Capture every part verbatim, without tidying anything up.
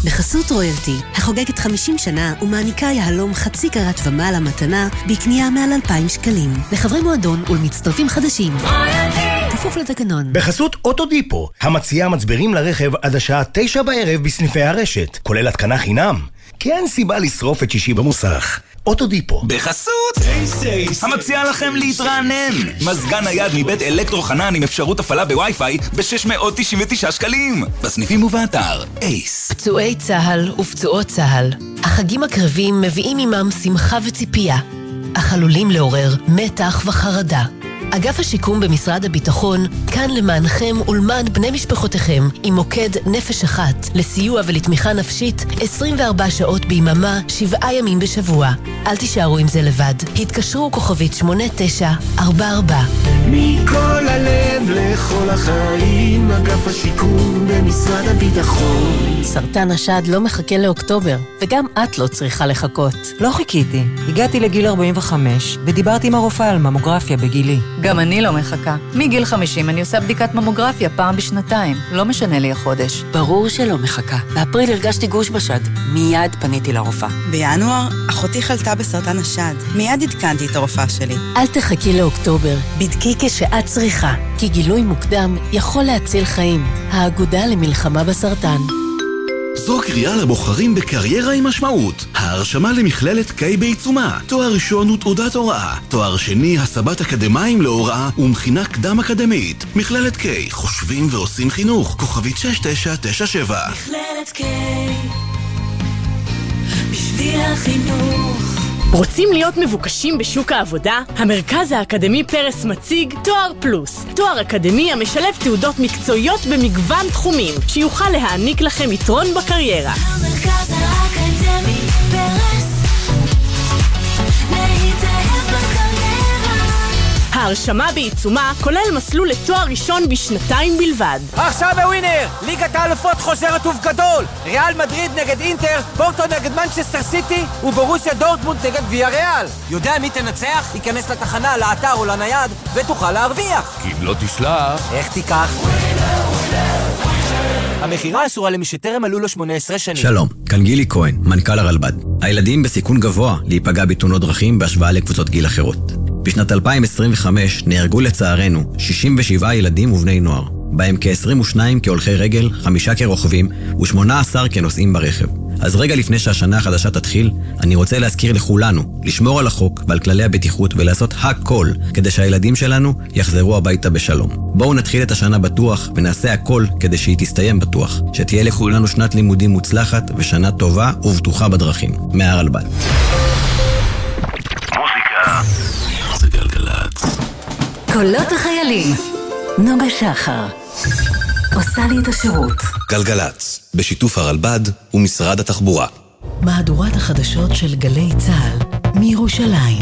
בחסות רויאלטי, החוגגת חמישים שנה ומעניקה יהלום חצי קרת ומעלה מתנה בקנייה מעל אלפיים שקלים. לחברי מועדון ולמצטרפים חדשים. כפוף לתקנון. בחסות אוטודיפו, המציעה מצברים לרכב עד השעה תשע בערב בסניפי הרשת, כולל התקנה חינם. כי אין סיבה לשרוף את שישי במוסך. אוטודיפו. בחסות המציעה לכם להתרענן. מזגן נייד מבית אלקטרו חנן עם אפשרות הפעלה בווי-פיי ב-שש מאות תשעים ותשעה שקלים. בסניפים ובאתר אייס. פצועי צהל ופצועות צהל, החגים הקרבים מביאים עמם שמחה וציפייה, אך עלולים לעורר מתח וחרדה. אגף השיקום במשרד הביטחון כאן למענכם ולמען בני משפחותיכם עם מוקד נפש אחת לסיוע ולתמיכה נפשית עשרים וארבע שעות ביממה, שבעה ימים בשבוע. אל תישארו עם זה לבד. התקשרו כוכבית שמונה תשע ארבע ארבע. מכל הלב לכל החיים, אגף השיקום במשרד הביטחון. סרטן השד לא מחכה לאוקטובר, וגם את לא צריכה לחכות. לא חיכיתי. הגעתי לגיל ארבעים וחמש ודיברתי עם הרופאה על ממוגרפיה בגילי. גם אני לא מחכה. מגיל חמישים אני עושה בדיקת ממוגרפיה פעם בשנתיים. לא משנה לי החודש. ברור שלא מחכה. באפריל הרגשתי גוש בשד. מיד פניתי לרופאה. בינואר אחותי חלתה בסרטן השד. מיד עדכנתי את הרופאה שלי. אל תחכי לאוקטובר. בדקי כשאת צריכה. כי גילוי מוקדם יכול להציל חיים. האגודה למלחמה בסרטן. זו קריאה לבוחרים בקריירה עם משמעות. ההרשמה למכללת קיי בעיצומה. תואר ראשון ותעודת הוראה. תואר שני, הסבת אקדמיים להוראה ומכינה קדם אקדמית. מכללת קיי, חושבים ועושים חינוך. כוכבית שש תשע תשע שבע. מכללת קיי, בשביל החינוך. רוצים להיות מבוקשים בשוק העבודה? המרכז האקדמי פרס מציג תואר פלוס. תואר אקדמי המשלב תעודות מקצועיות במגוון תחומים, שיוכל להעניק לכם יתרון בקריירה. המרכז האקדמי פרס, להתאהב בקריירה. ההרשמה בעיצומה כולל מסלול לתואר ראשון בשנתיים בלבד. עכשיו בווינר, ליגת האלופות חוזרת ובגדול. ריאל מדריד נגד אינטר, פורטו נגד מנצ'סטר סיטי ובורוסיה דורטמונד נגד ויה ריאל. יודע מי תנצח? ייכנס לתחנה, לאתר או לנייד ותוכל להרוויח. כי אם לא תשלח, איך תיקח? המחירה אסורה למי שטרם מלאו לו שמונה עשרה שנים. שלום, כאן גילי כהן, מנכ"ל הרלב"ד. הילדים בסיכון גבוה להיפגע בתאונות דרכים בהשוואה לקבוצות גיל אחרות. בשנת אלפיים עשרים וחמש נהרגו לצערנו שישים ושבעה ילדים ובני נוער, בהם כ-עשרים ושניים כהולכי רגל, חמישה כרוכבים ו-שמונה עשר כנוסעים ברכב. אז רגע לפני שהשנה החדשה תתחיל, אני רוצה להזכיר לכולנו לשמור על החוק ועל כללי הבטיחות ולעשות הכל כדי שהילדים שלנו יחזרו הביתה בשלום. בואו נתחיל את השנה בטוח ונעשה הכל כדי שהיא תסתיים בטוח. שתהיה לכולנו שנת לימודים מוצלחת ושנה טובה ובטוחה בדרכים. מהרלב"ד. מוזיקה זה גלגלצ. קולות החיילים. נוגה שחר עושה לי את השירות. גלגלצ, בשיתוף הרלב"ד ומשרד התחבורה. מהדורת החדשות של גלי צהל מירושלים.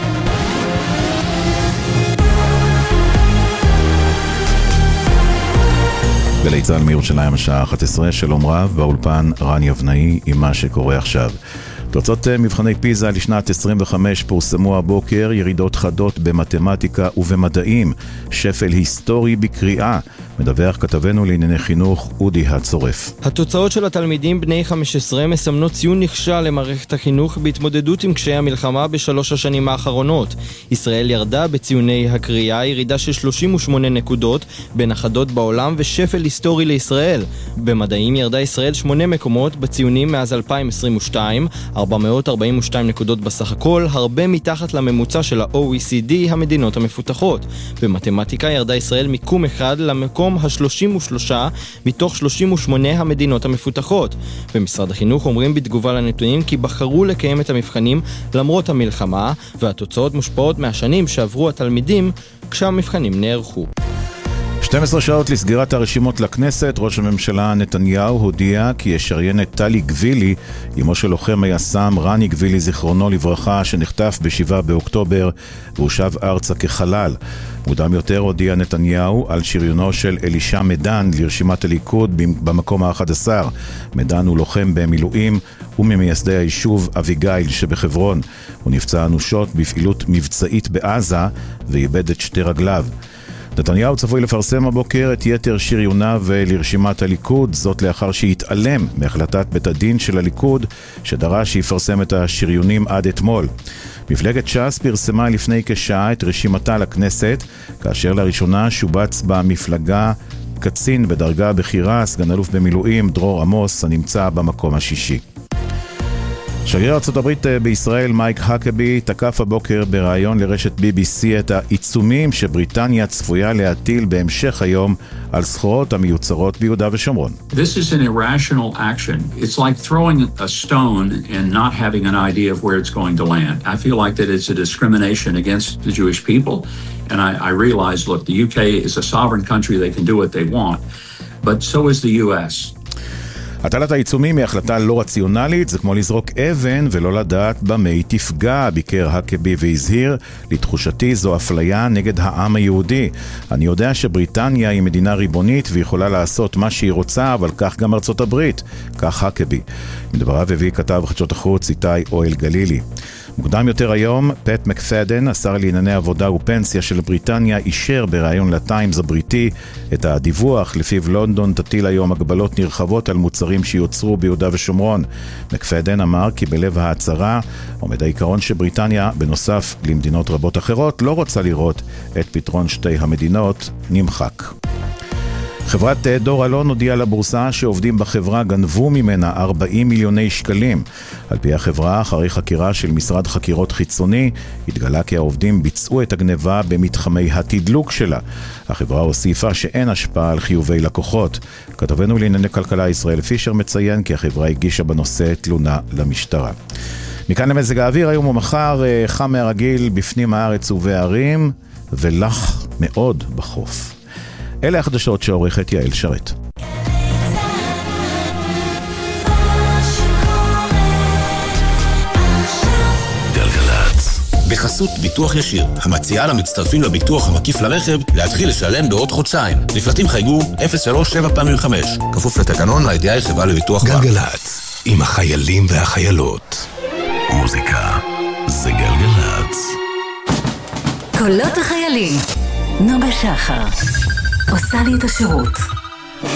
גלי צהל מירושלים השעה אחת עשרה, שלום רב, באולפן רן יבנאי עם מה שקורה עכשיו. תוצאות מבחני פיזה לשנת עשרים וחמש פורסמו הבוקר, ירידות חדות במתמטיקה ובמדעים, שפל היסטורי בקריאה. מדווח כתבנו לענייני חינוך אודי הצורף. התוצאות של התלמידים בני חמש עשרה מסמנות ציון נכשל למערכת החינוך בהתמודדות עם קשיי המלחמה בשלוש השנים האחרונות. ישראל ירדה בציוני הקריאה, ירידה של שלושים ושמונה נקודות בין החדות בעולם ושפל היסטורי לישראל. במדעים ירדה ישראל שמונה מקומות בציונים מאז אלפיים עשרים ושתיים, ארבע מאות ארבעים ושתיים נקודות בסך הכל, הרבה מתחת לממוצע של ה-או אי סי די, המדינות המפותחות. במתמטיקה ירדה ישראל מיקום אחד למקום ה-שלושים ושלוש מתוך שלושים ושמונה המדינות המפותחות. במשרד החינוך אומרים בתגובה לנתונים כי בחרו לקיים את המבחנים למרות המלחמה, והתוצאות מושפעות מהשנים שעברו התלמידים כשהמבחנים נערכו. שתים עשרה שעות לסגירת הרשימות לכנסת. ראש הממשלה נתניהו הודיע כי ישריין את טלי גבילי, אמו של לוחם היס"מ רני גבילי זיכרונו לברכה, שנחטף בשבעה באוקטובר והוא שב ארצה כחלל. מוקדם יותר הודיע נתניהו על שריונו של אלישע מדן לרשימת הליכוד במקום ה-אחד עשר. מדן הוא לוחם במילואים וממייסדי היישוב אביגיל שבחברון. הוא נפצע אנושות בפעילות מבצעית בעזה ואיבד את שתי רגליו. נתניהו צפוי לפרסם הבוקר את יתר שריוניו לרשימת הליכוד, זאת לאחר שהתעלם מהחלטת בית הדין של הליכוד שדרש שיפרסם את השריונים עד אתמול. מפלגת ש"ס פרסמה לפני כשעה את רשימתה לכנסת, כאשר לראשונה שובץ במפלגה קצין בדרגה בכירה, סגן אלוף במילואים דרור עמוס, הנמצא במקום השישי. שגריר ארצות הברית בישראל מייק הקבי תקף הבוקר בראיון לרשת בי בי סי את העיצומים שבריטניה צפויה להטיל בהמשך היום על סחורות המיוצרות ביהודה ושומרון. This is an irrational action. It's like throwing a stone and not having an idea of where it's going to land. I feel like that it's a discrimination against the Jewish people. And I, I realize, look, the U K is a sovereign country. They can do what they want. But so is the U S. הטלת העיצומים היא החלטה לא רציונלית, זה כמו לזרוק אבן ולא לדעת במה היא תפגע, ביקר הקבי והזהיר, לתחושתי זו אפליה נגד העם היהודי. אני יודע שבריטניה היא מדינה ריבונית ויכולה לעשות מה שהיא רוצה, אבל כך גם ארצות הברית, כך הקבי. מדבריו הביא כתב חדשות החוץ איתי אוהל גלילי. מוקדם יותר היום, פט מקפדן, השר לענייני עבודה ופנסיה של בריטניה, אישר בראיון לטיימס הבריטי את הדיווח לפיו לונדון תטיל היום הגבלות נרחבות על מוצרים שיוצרו ביהודה ושומרון. מקפדן אמר כי בלב ההצהרה עומד העיקרון שבריטניה, בנוסף למדינות רבות אחרות, לא רוצה לראות את פתרון שתי המדינות נמחק. חברת דור אלון הודיעה לבורסה שעובדים בחברה גנבו ממנה ארבעים מיליוני שקלים. על פי החברה, אחרי חקירה של משרד חקירות חיצוני, התגלה כי העובדים ביצעו את הגנבה במתחמי התדלוק שלה. החברה הוסיפה שאין השפעה על חיובי לקוחות. כתבנו לענייני כלכלה ישראל פישר מציין כי החברה הגישה בנושא תלונה למשטרה. מכאן למזג האוויר, היום ומחר חם מהרגיל בפנים הארץ ובערים, ולח מאוד בחוף. אלה החדשות שעורכת יעל שרת. גלגלצ, בחסות ביטוח ישיר, המציעה למצטרפים לביטוח המקיף לרכב להתחיל לשלם בעוד חודשיים. לפרטים חייגו אפס שלוש שבע פעמים חמש, כפוף לתקנון לידיעה חברה לביטוח. גלגלצ, עם החיילים והחיילות. מוזיקה זה גלגלצ. קולות החיילים, נוגה שחר עושה לי את השירות.